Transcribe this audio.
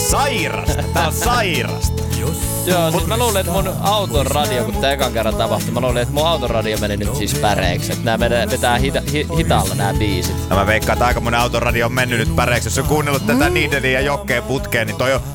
sairasta. Tää on sairasta. Joo, siis mä luulin, että mun auton radio, kun tää ekan kerran tapahtui, mä luulin, että mun auton radio meni nyt siis päreiksi. Että nää vetää hitaalla nää biisit. No mä veikkaan, että aika mun autoradio on mennyt nyt päreiksi. Jos on kuunnellut tätä Needenia ja Jokkeen putkeen, niin toi on